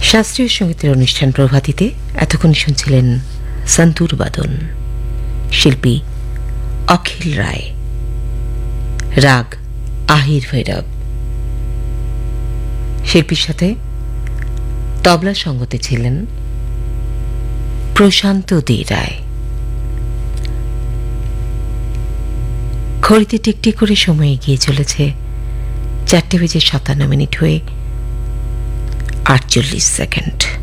শাস্ত্রীয় সঙ্গীতের অনুষ্ঠান প্রভাতীতে এতক্ষণ শুনছিলেন সন্তুর বাদন, শিল্পী অখিল রায়, রাগ আহির ভৈরব। শিল্পীর সাথে তবলা সঙ্গতে ছিলেন প্রশান্ত দে রায়। ঘড়িতে টিকটিক করে সময় এগিয়ে চলেছে 4:57 হয়ে 48 সেকেন্ড।